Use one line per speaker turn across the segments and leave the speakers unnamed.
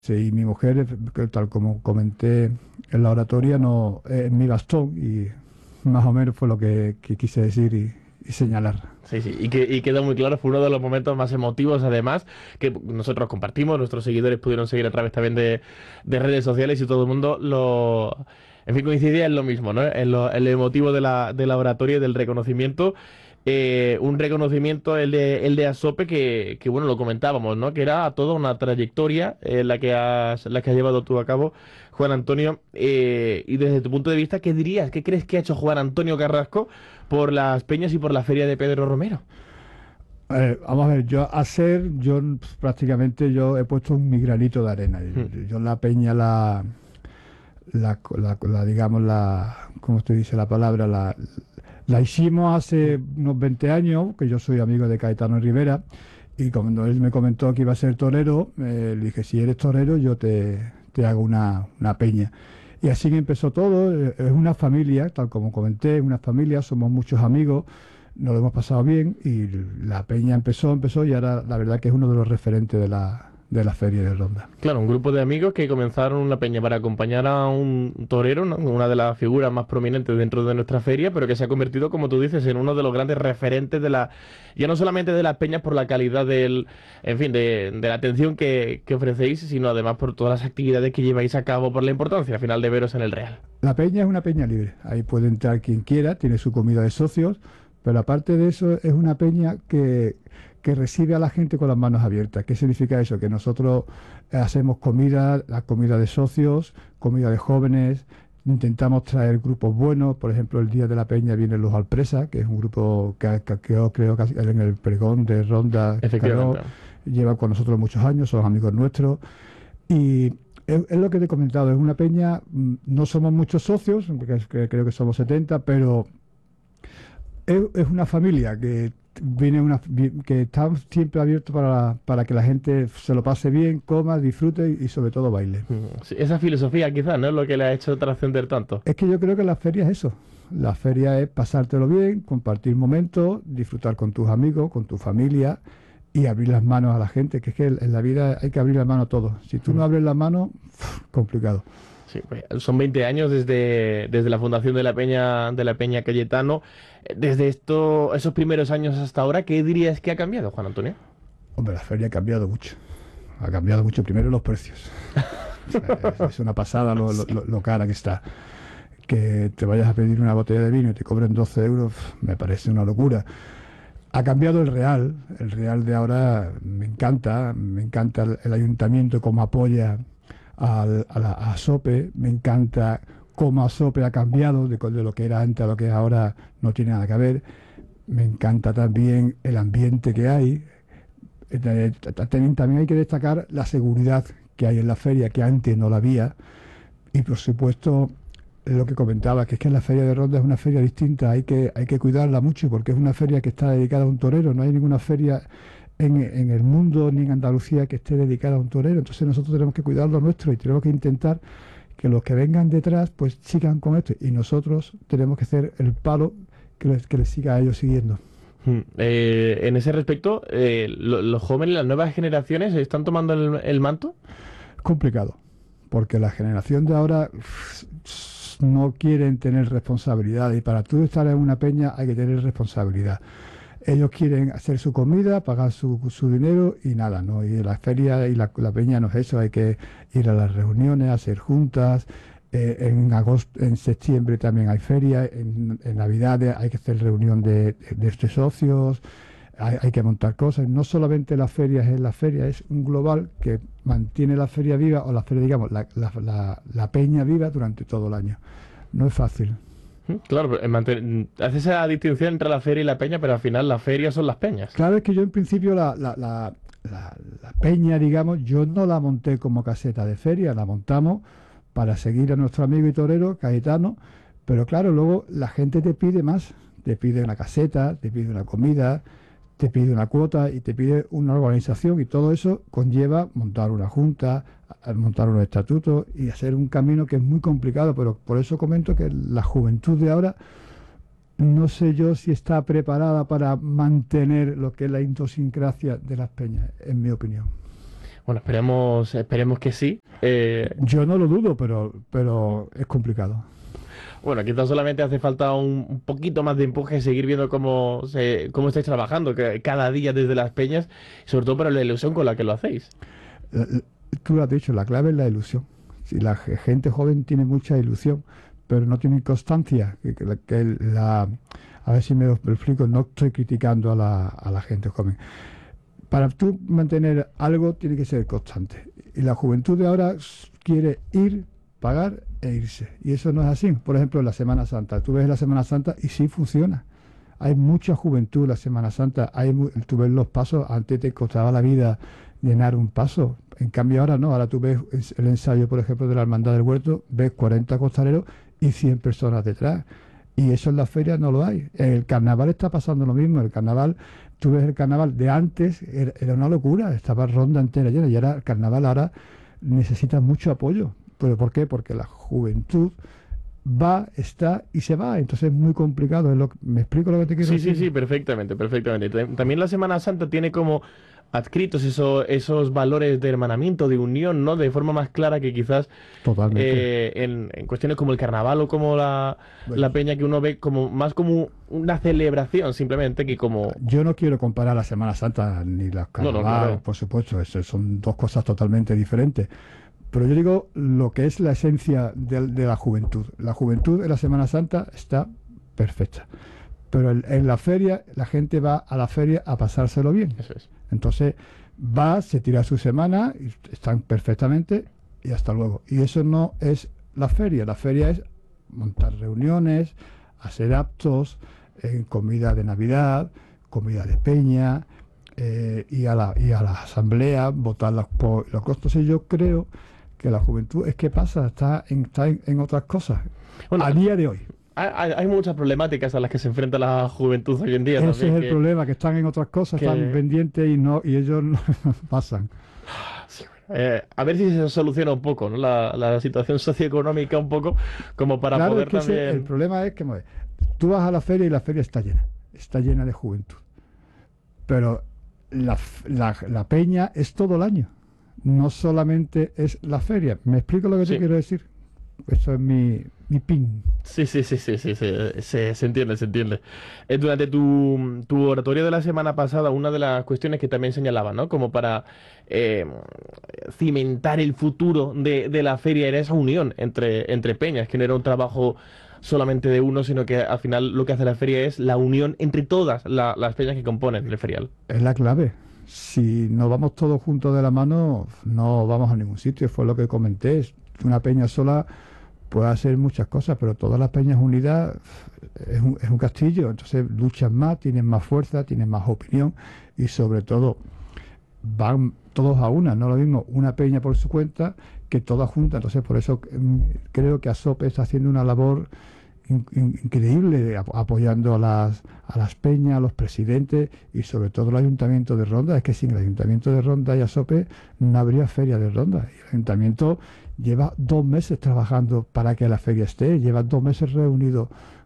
Sí, y mi mujer, que tal como comenté en la oratoria, no es mi bastón y más o menos fue lo que quise decir y señalar.
Sí, sí, y quedó muy claro, fue uno de los momentos más emotivos, además, que nosotros compartimos, nuestros seguidores pudieron seguir a través también de redes sociales y todo el mundo en fin, coincidía en lo mismo, ¿no? En lo emotivo de la oratoria y del reconocimiento. Un reconocimiento, el de Asope, que, bueno, lo comentábamos, ¿no? Que era toda una trayectoria la que has llevado tú a cabo, Juan Antonio. Y desde tu punto de vista, ¿qué dirías? ¿Qué crees que ha hecho Juan Antonio Carrasco por las peñas y por la feria de Pedro Romero?
Vamos a ver, yo pues, prácticamente yo he puesto mi granito de arena.
Hmm.
Yo la peña, digamos, ¿cómo usted dice la palabra? La hicimos hace unos 20 años, que yo soy amigo de Caetano Rivera, y cuando él me comentó que iba a ser torero, le dije, si eres torero, yo te hago una peña. Y así que empezó todo, es una familia, tal como comenté, es una familia, somos muchos amigos, nos lo hemos pasado bien y la peña empezó y ahora la verdad que es uno de los referentes de la feria de Ronda.
Claro, un grupo de amigos que comenzaron una peña para acompañar a un torero, ¿no? Una de las figuras más prominentes dentro de nuestra feria, pero que se ha convertido, como tú dices, en uno de los grandes referentes ya no solamente de las peñas por la calidad en fin, de la atención que ofrecéis, sino además por todas las actividades que lleváis a cabo, por la importancia al final de veros en el Real.
La peña es una peña libre, ahí puede entrar quien quiera, tiene su comida de socios, pero aparte de eso es una peña que recibe a la gente con las manos abiertas. ¿Qué significa eso? Que nosotros hacemos comida, la comida de socios, comida de jóvenes, intentamos traer grupos buenos, por ejemplo el día de la peña vienen los Alpresa, que es un grupo que yo creo que en el pregón de Ronda Cano,
Efectivamente.
lleva con nosotros muchos años, son amigos nuestros. Y es lo que te he comentado, es una peña, no somos muchos socios, porque creo que somos 70, pero es una familia que está siempre abierto para que la gente se lo pase bien, coma, disfrute y sobre todo baile.
Sí, esa filosofía quizás no es lo que le ha hecho trascender tanto.
Es que yo creo que la feria es eso. La feria es pasártelo bien, compartir momentos, disfrutar con tus amigos, con tu familia y abrir las manos a la gente, que es que en la vida hay que abrir la mano a todos. Si tú no abres la mano, complicado.
Sí, pues, son 20 años desde la fundación de la Peña Cayetano. Desde esos primeros años hasta ahora, ¿qué dirías que ha cambiado, Juan Antonio?
Hombre, la feria ha cambiado mucho. Ha cambiado mucho primero los precios. O sea, es una pasada lo cara que está. Que te vayas a pedir una botella de vino y te cobren 12 euros, me parece una locura. Ha cambiado el Real de ahora me encanta el ayuntamiento cómo apoya a Sope, me encanta cómo Sope ha cambiado de lo que era antes a lo que es ahora, no tiene nada que ver. Me encanta también el ambiente que hay. También hay que destacar la seguridad que hay en la feria, que antes no la había. Y por supuesto, lo que comentaba, que es que la feria de Ronda es una feria distinta, hay que cuidarla mucho porque es una feria que está dedicada a un torero, no hay ninguna feria en el mundo ni en Andalucía que esté dedicada a un torero, entonces nosotros tenemos que cuidar lo nuestro y tenemos que intentar que los que vengan detrás pues sigan con esto y nosotros tenemos que hacer el palo que les siga a ellos siguiendo.
En ese respecto, los jóvenes, las nuevas generaciones, ¿están tomando el manto?
Es complicado, porque la generación de ahora no quieren tener responsabilidad y para tú estar en una peña hay que tener responsabilidad. Ellos quieren hacer su comida, pagar su dinero y nada, ¿no? Y la feria y la peña no es eso, hay que ir a las reuniones, hacer juntas. En agosto, en septiembre también hay feria, en Navidades hay que hacer reunión de socios, hay que montar cosas. No solamente las ferias es la feria, es un global que mantiene la feria viva, o la feria, digamos, la peña viva durante todo el año. No es fácil.
Claro, pero hace esa distinción entre la feria y la peña, pero al final las ferias son las peñas.
Claro, es que yo en principio la peña, digamos, yo no la monté como caseta de feria, la montamos para seguir a nuestro amigo y torero, Caetano, pero claro, luego la gente te pide más, te pide una caseta, te pide una comida, te pide una cuota y te pide una organización y todo eso conlleva montar una junta, montar unos estatutos y hacer un camino que es muy complicado, pero por eso comento que la juventud de ahora no sé yo si está preparada para mantener lo que es la idiosincrasia de las peñas, en mi opinión.
Bueno, esperemos que sí.
Yo no lo dudo, pero es complicado.
Bueno, quizás solamente hace falta un poquito más de empuje, seguir viendo cómo estáis trabajando cada día desde las peñas, sobre todo para la ilusión con la que lo hacéis.
La- la- Tú lo has dicho, la clave es la ilusión. Si la gente joven tiene mucha ilusión, pero no tiene constancia, a ver si me lo explico, no estoy criticando a la gente joven. Para tú mantener algo tiene que ser constante. Y la juventud de ahora quiere ir, pagar e irse. Y eso no es así. Por ejemplo, en la Semana Santa. Tú ves la Semana Santa y sí funciona. Hay mucha juventud en la Semana Santa. Tú ves los pasos. Antes te costaba la vida llenar un paso. En cambio ahora no. Ahora tú ves el ensayo, por ejemplo, de la Hermandad del Huerto. Ves 40 costaleros y 100 personas detrás. Y eso en las ferias no lo hay. En el carnaval está pasando lo mismo. El carnaval, tú ves el carnaval de antes, era una locura. Estaba ronda entera llena. Y ahora el carnaval ahora necesita mucho apoyo. ¿Pero por qué? Porque la juventud va, está y se va. Entonces es muy complicado. ¿Me explico lo que te quiero
Sí,
decir?
sí, sí, perfectamente, perfectamente. También la Semana Santa tiene como adscritos esos valores de hermanamiento, de unión, ¿no? De forma más clara que quizás
Totalmente.
en cuestiones como el carnaval o como
Bueno,
la peña que uno ve como más como una celebración simplemente que como...
yo no quiero comparar la Semana Santa ni los
No, no,
carnavales,
claro.
por supuesto. Son dos cosas totalmente diferentes. Pero yo digo lo que es la esencia de la juventud. La juventud en la Semana Santa está perfecta. Pero en la feria, la gente va a la feria a pasárselo bien.
Eso es.
Entonces va, se tira su semana, y están perfectamente y hasta luego. Y eso no es la feria. La feria es montar reuniones, hacer actos, comida de Navidad, comida de peña, y a la asamblea, votar los costos. Y yo creo que la juventud es que pasa, está en otras cosas.
Bueno,
A día de hoy.
hay muchas problemáticas a las que se enfrenta la juventud hoy en día
Ese
también
es el problema, que están en otras cosas, están
que
pendientes y ellos no pasan.
sí, a ver si se soluciona un poco, ¿no? La situación socioeconómica un poco, como para
Claro, es
poder
que el
también...
problema es que tú vas a la feria y la feria está llena de juventud. Pero la peña es todo el año, no solamente es la feria. ¿Me explico lo que te
Sí,
quiero decir? Eso es mi pin.
sí, sí, sí, sí, sí, sí, se entiende, se entiende. Durante tu oratorio de la semana pasada, una de las cuestiones que también señalaba, ¿no? Como para eh, cimentar el futuro de la feria era esa unión entre peñas, que no era un trabajo solamente de uno, sino que al final lo que hace la feria es la unión entre todas las peñas que componen el ferial.
Es la clave. Si no vamos todos juntos de la mano, no vamos a ningún sitio. Fue lo que comenté. Una peña sola puede hacer muchas cosas, pero todas las peñas unidas es un castillo. Entonces luchan más, tienen más fuerza, tienen más opinión y sobre todo van todos a una. No lo mismo una peña por su cuenta que todas juntas. Entonces por eso creo que ASOPE está haciendo una labor increíble apoyando a las peñas, a los presidentes y sobre todo el Ayuntamiento de Ronda. Es que sin el Ayuntamiento de Ronda y ASOPE no habría feria de Ronda. Y el Ayuntamiento lleva 2 meses trabajando para que la feria esté, lleva 2 meses reunido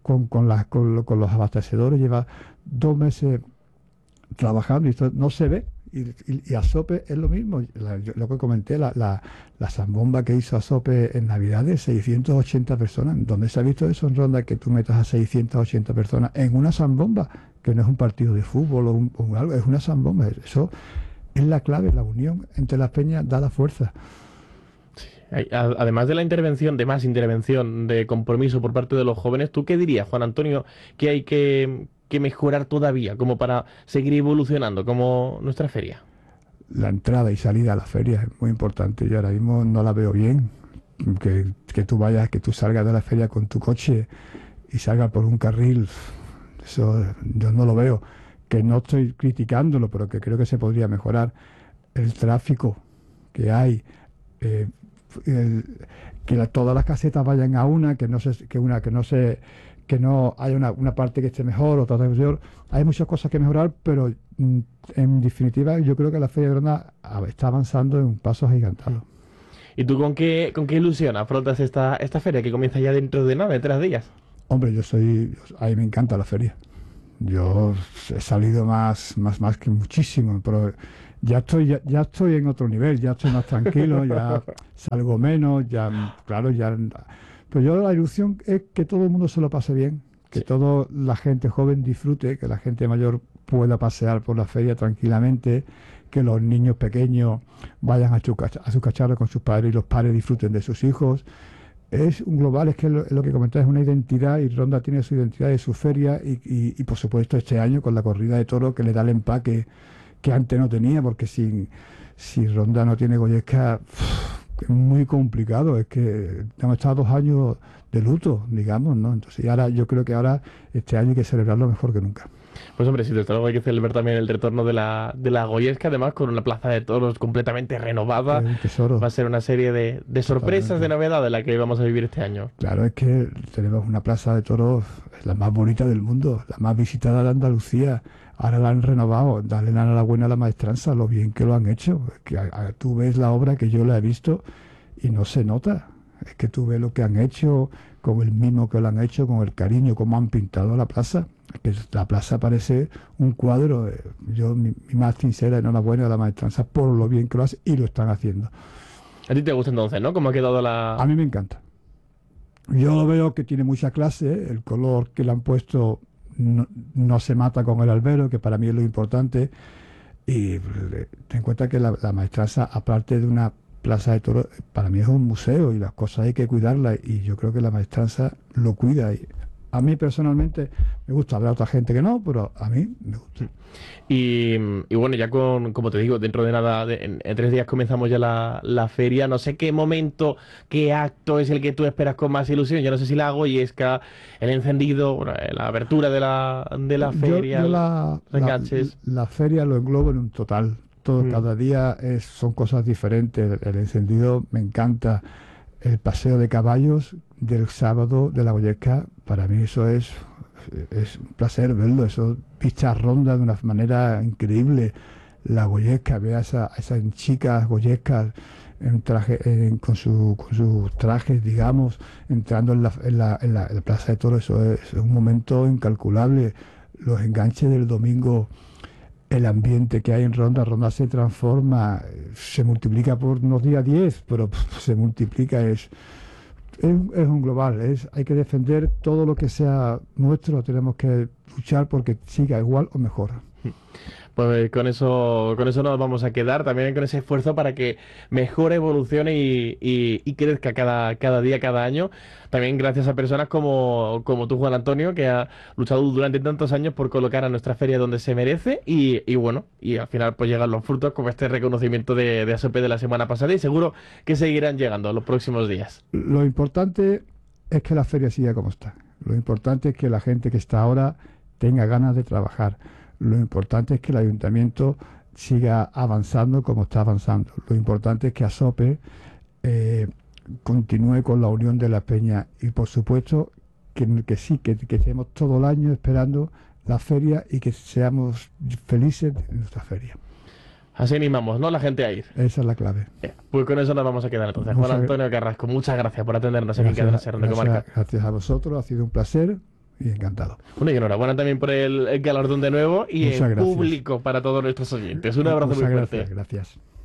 con los abastecedores, lleva 2 meses trabajando y esto no se ve. Y ASOPE es lo mismo, lo que comenté, la zambomba que hizo ASOPE en Navidades, 680 personas. ¿Dónde se ha visto eso en Ronda, que tú metas a 680 personas en una zambomba? Que no es un partido de fútbol o algo, es una zambomba. Eso es la clave, la unión entre las peñas da la fuerza.
Además de la intervención, de más intervención, de compromiso por parte de los jóvenes, ¿tú qué dirías, Juan Antonio, que hay que mejorar todavía como para seguir evolucionando como nuestra feria?
La entrada y salida a la feria es muy importante. Yo ahora mismo no la veo bien. Que tú vayas, que tú salgas de la feria con tu coche y salgas por un carril, eso yo no lo veo. Que no estoy criticándolo, pero que creo que se podría mejorar. El tráfico que hay, eh, todas las casetas vayan a una, que no haya una parte que esté mejor, otra peor. Hay muchas cosas que mejorar, pero en definitiva yo creo que la Feria de Granada está avanzando en un paso agigantado.
¿Y tú con qué ilusión afrontas esta feria que comienza ya dentro de nada, de 3 días?
Hombre, a mí me encanta la feria. Yo he salido más que muchísimo, pero ya estoy en otro nivel, ya estoy más tranquilo, ya salgo menos, ya, claro, ya. Pero yo la ilusión es que todo el mundo se lo pase bien, que
Sí.
toda la gente joven disfrute, que la gente mayor pueda pasear por la feria tranquilamente, que los niños pequeños vayan a su cacharro con sus padres y los padres disfruten de sus hijos. Es un global, es que lo que comentáis es una identidad y Ronda tiene su identidad y su feria y por supuesto este año con la corrida de toros que le da el empaque que antes no tenía, porque si Ronda no tiene Goyesca es muy complicado, es que hemos estado 2 años de luto, digamos, ¿no? Entonces, y ahora yo creo que ahora este año hay que celebrarlo mejor que nunca.
Pues hombre, sí, desde luego hay que celebrar también el retorno de la Goyesca, además con una plaza de toros completamente renovada.
Es un
Va a
tesoro,
ser una serie de sorpresas, de
totalmente.
novedades la que vamos a vivir este año.
Claro, es que tenemos una plaza de toros, es la más bonita del mundo, la más visitada de Andalucía. Ahora la han renovado, dale la enhorabuena a la maestranza, lo bien que lo han hecho. Es que tú ves la obra que yo la he visto y no se nota. Es que tú ves lo que han hecho, con el mimo que lo han hecho, con el cariño, cómo han pintado la plaza. Es que la plaza parece un cuadro. Yo, mi más sincera enhorabuena a la maestranza por lo bien que lo hace y lo están haciendo.
A ti te gusta entonces, ¿no? ¿Cómo ha quedado
A
la...?
mí me encanta. Yo lo veo que tiene mucha clase, el color que le han puesto no se mata con el albero, que para mí es lo importante. Y ten en cuenta que la maestranza, aparte de una plaza de toros, para mí es un museo y las cosas hay que cuidarlas. Y yo creo que la maestranza lo cuida. Y a mí personalmente me gusta, habrá otra gente que no, pero a mí me gusta.
Y bueno, ya como te digo, dentro de nada, en 3 días comenzamos ya la feria. No sé qué momento, qué acto es el que tú esperas con más ilusión. Yo no sé si la Goyesca, el encendido, bueno, la apertura de la feria,
Yo
los enganches.
la feria lo englobo en un total. Todo,
Mm.
cada día son cosas diferentes. El encendido me encanta. El paseo de caballos del sábado de la Goyesca, para mí eso es un placer verlo. Eso pistas ronda de una manera increíble. La Goyesca, ve a esas chicas goyescas en traje, con sus trajes, digamos, entrando en la Plaza de Toros. Eso es un momento incalculable. Los enganches del domingo, el ambiente que hay en Ronda, Ronda se transforma, se multiplica por unos días 10, pero se multiplica, es un global, hay que defender todo lo que sea nuestro, tenemos que luchar porque siga igual o mejor.
Pues con eso nos vamos a quedar, también con ese esfuerzo para que mejore, evolucione y crezca cada día, cada año. También gracias a personas como tú, Juan Antonio, que ha luchado durante tantos años por colocar a nuestra feria donde se merece y bueno, y al final pues llegan los frutos como este reconocimiento de ASOPE de la semana pasada y seguro que seguirán llegando los próximos días.
Lo importante es que la feria siga como está. Lo importante es que la gente que está ahora tenga ganas de trabajar. Lo importante es que el ayuntamiento siga avanzando como está avanzando. Lo importante es que ASOPE eh, continúe con la unión de la peña y por supuesto que estemos todo el año esperando la feria y que seamos felices en nuestra feria.
Así animamos, ¿no? La gente a ir.
Esa es la clave.
Pues con eso nos vamos a quedar entonces. Juan
Muchas,
Antonio Carrasco, muchas gracias por atendernos aquí en Cadena Ser de Comarca.
gracias a vosotros, ha sido un placer y encantado.
Bueno, y enhorabuena también por el galardón de nuevo y
Muchas
en
gracias.
público para todos nuestros oyentes. Un abrazo muy
Muchas
fuerte.
gracias.